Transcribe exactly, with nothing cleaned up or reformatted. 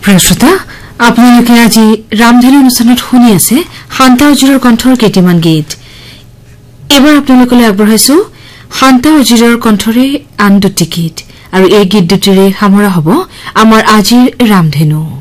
প্ৰিয় শ্ৰোতা আপোনালোকে আজি ৰামধেনু অনুষ্ঠানত শুনি আছে শান্তা উজিৰৰ কণ্ঠৰ কেইটামান গীত এবাৰ আপোনালোকলৈ আগবঢ়াইছো শান্তা উজিৰৰ কণ্ঠৰে আন দুটি গীত আৰু এই গীত দুটিৰে সামৰা হ'ব আমাৰ আজিৰ ৰামধেনু